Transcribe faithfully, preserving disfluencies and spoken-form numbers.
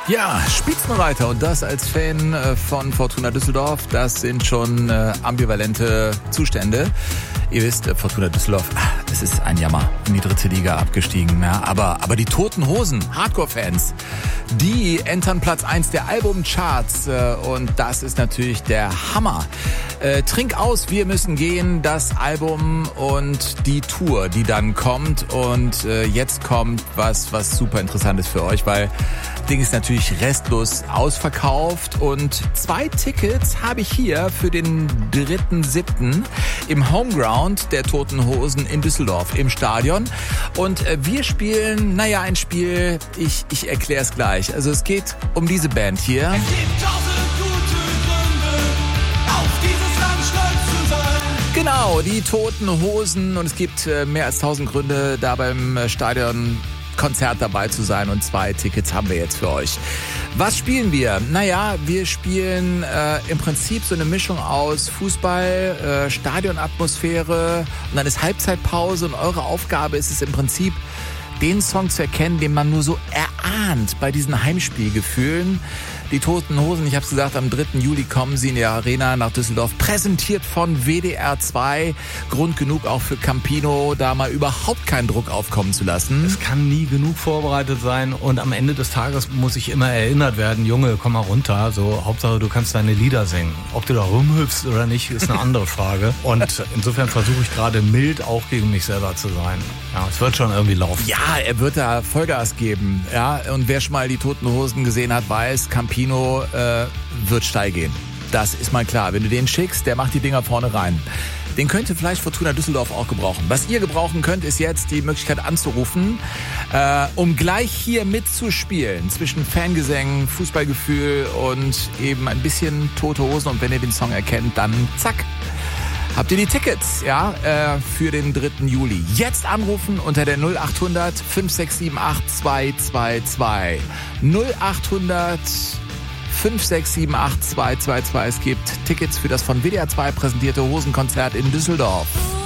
Ja, Spitzenreiter und das als Fan von Fortuna Düsseldorf, das sind schon äh, ambivalente Zustände. Ihr wisst, Fortuna Düsseldorf, es ist ein Jammer, in die dritte Liga abgestiegen. Ja, aber, aber die Toten Hosen, Hardcore-Fans, die entern Platz eins der Albumcharts äh, und das ist natürlich der Hammer. Äh, Trink aus, wir müssen gehen, das Album und die Tour, die dann kommt. Und äh, jetzt kommt was, was super interessant ist für euch, weil Ding ist natürlich restlos ausverkauft und zwei Tickets habe ich hier für den dritten siebten im Homeground der Toten Hosen in Düsseldorf im Stadion. Und äh, wir spielen, naja, ein Spiel, ich, ich erkläre es gleich. Also es geht um diese Band hier. Es gibt tausend gute Gründe, auf dieses Land stolz zu sein. Genau, die Toten Hosen und es gibt äh, mehr als tausend Gründe, da beim äh, Stadion Konzert dabei zu sein und zwei Tickets haben wir jetzt für euch. Was spielen wir? Naja, wir spielen äh, im Prinzip so eine Mischung aus Fußball, äh, Stadionatmosphäre und dann ist Halbzeitpause und eure Aufgabe ist es im Prinzip, den Song zu erkennen, den man nur so erahnt bei diesen Heimspielgefühlen. Die Toten Hosen, ich habe es gesagt, am dritten Juli kommen sie in die Arena nach Düsseldorf, präsentiert von W D R zwei. Grund genug auch für Campino, da mal überhaupt keinen Druck aufkommen zu lassen. Es kann nie genug vorbereitet sein und am Ende des Tages muss ich immer erinnert werden, Junge, komm mal runter, so Hauptsache du kannst deine Lieder singen. Ob du da rumhüpfst oder nicht, ist eine andere Frage. Und insofern versuche ich gerade mild auch gegen mich selber zu sein. Ja, es wird schon irgendwie laufen. Ja, er wird da Vollgas geben. Ja, und wer schon mal die Toten Hosen gesehen hat, weiß, Campino Pino äh, wird steil gehen. Das ist mal klar. Wenn du den schickst, der macht die Dinger vorne rein. Den könnte vielleicht Fortuna Düsseldorf auch gebrauchen. Was ihr gebrauchen könnt, ist jetzt die Möglichkeit anzurufen, äh, um gleich hier mitzuspielen. Zwischen Fangesängen, Fußballgefühl und eben ein bisschen Tote Hosen. Und wenn ihr den Song erkennt, dann zack. Habt ihr die Tickets, ja, äh, für den dritten Juli. Jetzt anrufen unter der null acht hundert fünf sechs sieben acht zwei zwei zwei. null acht hundert fünf sechs sieben acht zwei zwei zwei. Es gibt Tickets für das von W D R zwei präsentierte Hosenkonzert in Düsseldorf.